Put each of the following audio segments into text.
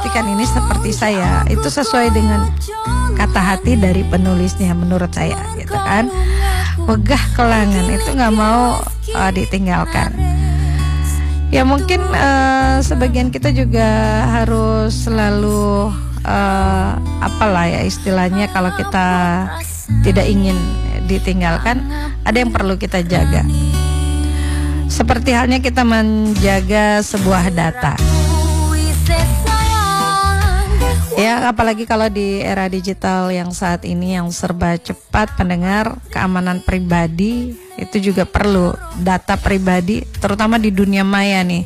Kan ini seperti saya, itu sesuai dengan kata hati dari penulisnya menurut saya gitu kan. Wegah kelangan itu nggak mau ditinggalkan. Ya mungkin sebagian kita juga harus selalu apalah ya istilahnya, kalau kita tidak ingin ditinggalkan, ada yang perlu kita jaga. Seperti halnya kita menjaga sebuah data. Ya, apalagi kalau di era digital yang saat ini yang serba cepat, pendengar, keamanan pribadi itu juga perlu. Data pribadi, terutama di dunia maya nih,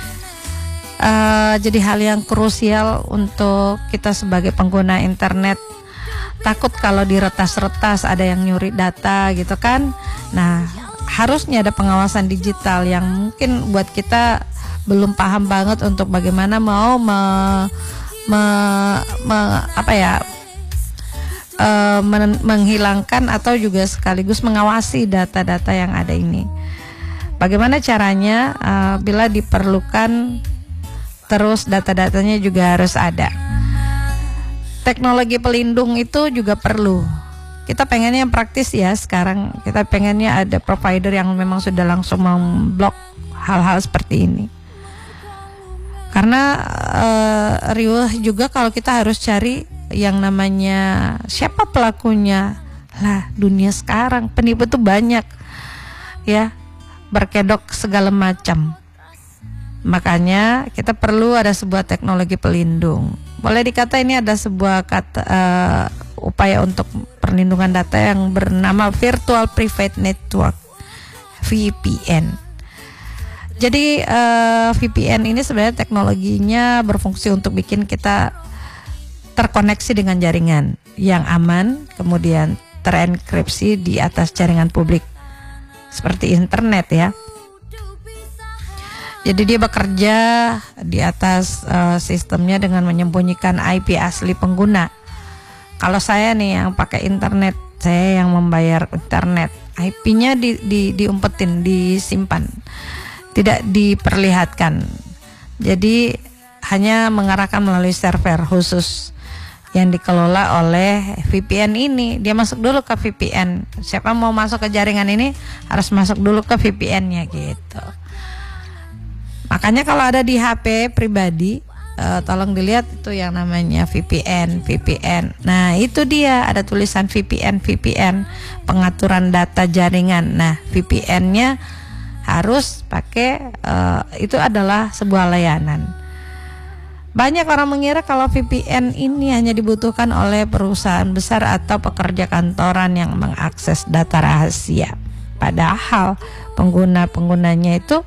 jadi hal yang krusial untuk kita sebagai pengguna internet. Takut kalau diretas-retas ada yang nyuri data gitu kan. Nah, harusnya ada pengawasan digital yang mungkin buat kita belum paham banget untuk bagaimana mau menghilangkan atau juga sekaligus mengawasi data-data yang ada ini. Bagaimana caranya? Bila diperlukan, terus data-datanya juga harus ada. Teknologi pelindung itu juga perlu. Kita pengennya yang praktis ya sekarang. Kita pengennya ada provider yang memang sudah langsung memblok hal-hal seperti ini. Karena riuh juga kalau kita harus cari yang namanya siapa pelakunya. Lah, dunia sekarang penipu tuh banyak ya, berkedok segala macam. Makanya kita perlu ada sebuah teknologi pelindung. Boleh dikata ini ada sebuah upaya untuk perlindungan data yang bernama Virtual Private Network, VPN. Jadi VPN ini sebenarnya teknologinya berfungsi untuk bikin kita terkoneksi dengan jaringan yang aman, kemudian terenkripsi di atas jaringan publik seperti internet ya. Jadi dia bekerja di atas sistemnya dengan menyembunyikan IP asli pengguna. Kalau saya nih yang pakai internet, saya yang membayar internet, IP-nya diumpetin, disimpan, tidak diperlihatkan. Jadi hanya mengarahkan melalui server khusus yang dikelola oleh VPN ini. Dia masuk dulu ke VPN. Siapa mau masuk ke jaringan ini harus masuk dulu ke VPN-nya gitu. Makanya kalau ada di HP pribadi, tolong dilihat itu yang namanya VPN. Nah, itu dia ada tulisan VPN, pengaturan data jaringan. Nah, VPN-nya harus pakai, itu adalah sebuah layanan. Banyak orang mengira kalau VPN ini hanya dibutuhkan oleh perusahaan besar atau pekerja kantoran yang mengakses data rahasia. Padahal pengguna-penggunanya itu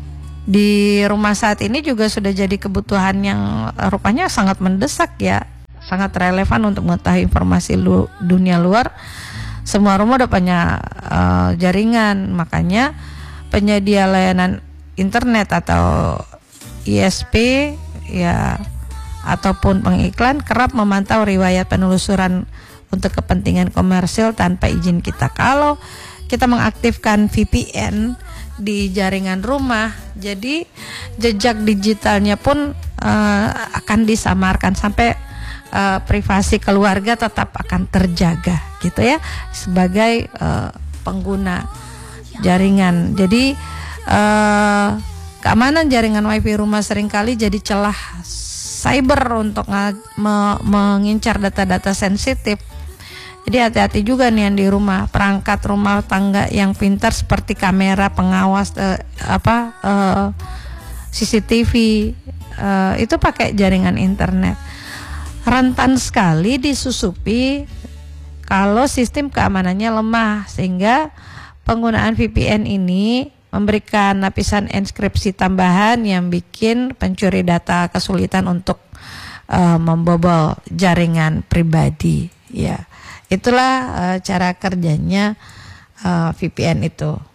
di rumah saat ini juga sudah jadi kebutuhan yang rupanya sangat mendesak ya, sangat relevan untuk mengetahui informasi dunia luar. Semua rumah udah punya jaringan, makanya penyedia layanan internet atau ISP ya ataupun pengiklan kerap memantau riwayat penelusuran untuk kepentingan komersil tanpa izin kita. Kalau kita mengaktifkan VPN di jaringan rumah, jadi jejak digitalnya pun akan disamarkan sampai privasi keluarga tetap akan terjaga gitu ya sebagai pengguna jaringan. Jadi keamanan jaringan WiFi rumah seringkali jadi celah cyber untuk mengincar data-data sensitif. Jadi hati-hati juga nih yang di rumah, perangkat rumah tangga yang pintar seperti kamera pengawas CCTV itu pakai jaringan internet. Rentan sekali disusupi kalau sistem keamanannya lemah, sehingga penggunaan VPN ini memberikan lapisan enskripsi tambahan yang bikin pencuri data kesulitan untuk membobol jaringan pribadi ya. Itulah cara kerjanya VPN itu.